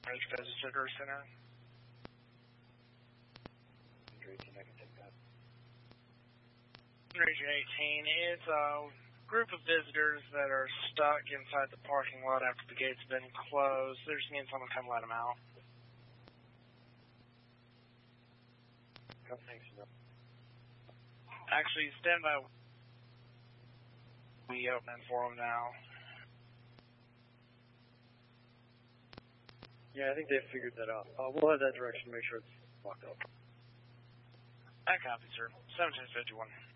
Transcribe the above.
Visitor Center. I can take that. Region 18, it's a group of visitors that are stuck inside the parking lot after the gates have been closed. They're just needing someone to come let them out. Thanks, no. Actually, stand by. We opening for them now. Yeah, I think they've figured that out. We'll head that direction to make sure it's locked up. I copy, sir. 1751.